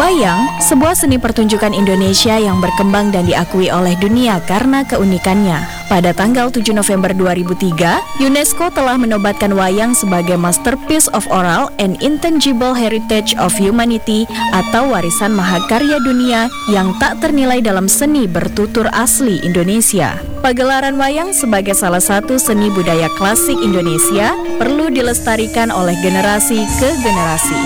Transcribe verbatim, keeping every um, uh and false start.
Wayang, sebuah seni pertunjukan Indonesia yang berkembang dan diakui oleh dunia karena keunikannya. Pada tanggal tujuh November dua ribu tiga, UNESCO telah menobatkan wayang sebagai Masterpiece of Oral and Intangible Heritage of Humanity atau warisan mahakarya dunia yang tak ternilai dalam seni bertutur asli Indonesia. Pagelaran wayang sebagai salah satu seni budaya klasik Indonesia perlu dilestarikan oleh generasi ke generasi.